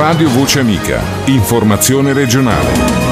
Radio Voce Amica. Informazione regionale.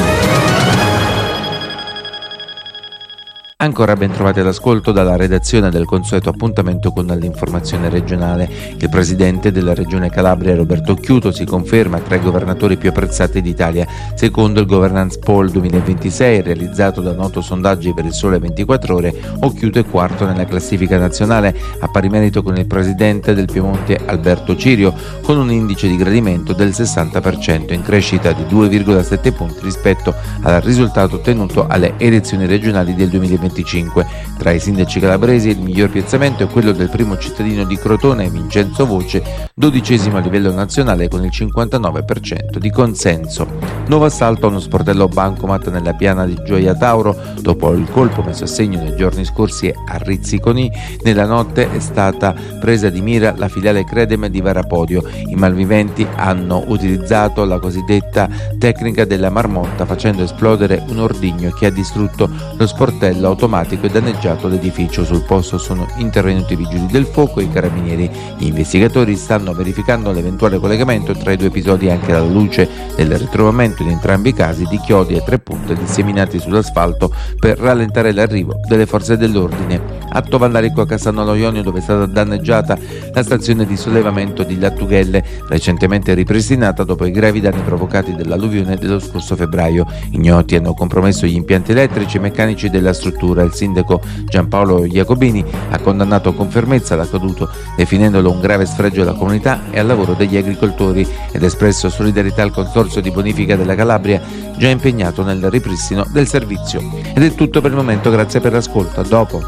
Ancora ben trovati all'ascolto dalla redazione del consueto appuntamento con l'informazione regionale. Il presidente della regione Calabria, Roberto Occhiuto, si conferma tra i governatori più apprezzati d'Italia, secondo il Governance Poll 2026 realizzato da Noto Sondaggi per il Sole 24 Ore. Occhiuto è quarto nella classifica nazionale, a pari merito con il presidente del Piemonte Alberto Cirio, con un indice di gradimento del 60%, in crescita di 2,7 punti rispetto al risultato ottenuto alle elezioni regionali del 2025. Tra i sindaci calabresi il miglior piazzamento è quello del primo cittadino di Crotone, Vincenzo Voce, 12° a livello nazionale con il 59% di consenso. Nuovo assalto a uno sportello bancomat nella piana di Gioia Tauro. Dopo il colpo messo a segno nei giorni scorsi a Rizziconi, nella notte è stata presa di mira la filiale Credem di Varapodio. I malviventi hanno utilizzato la cosiddetta tecnica della marmotta, facendo esplodere un ordigno che ha distrutto lo sportello automatico e danneggiato l'edificio. Sul posto sono intervenuti i vigili del fuoco e i carabinieri. Gli investigatori stanno verificando l'eventuale collegamento tra i due episodi, anche alla luce del ritrovamento in entrambi i casi di chiodi e 3 punte disseminati sull'asfalto per rallentare l'arrivo delle forze dell'ordine. Atto vandalico a Cassano Ionio, dove è stata danneggiata la stazione di sollevamento di Lattughelle, recentemente ripristinata dopo i gravi danni provocati dall'alluvione dello scorso febbraio. Ignoti hanno compromesso gli impianti elettrici e meccanici della struttura. Il sindaco Giampaolo Jacobini ha condannato con fermezza l'accaduto, definendolo un grave sfregio alla comunità e al lavoro degli agricoltori, ed espresso solidarietà al Consorzio di Bonifica della Calabria, già impegnato nel ripristino del servizio. Ed è tutto per il momento, grazie per l'ascolto, a dopo.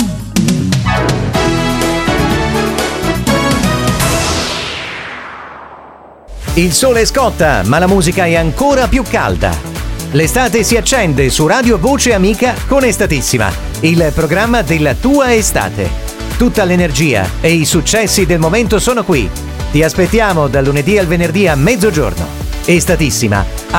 Il sole scotta, ma la musica è ancora più calda. L'estate si accende su Radio Voce Amica con Estatissima, il programma della tua estate. Tutta l'energia e i successi del momento sono qui. Ti aspettiamo dal lunedì al venerdì a mezzogiorno. Estatissima,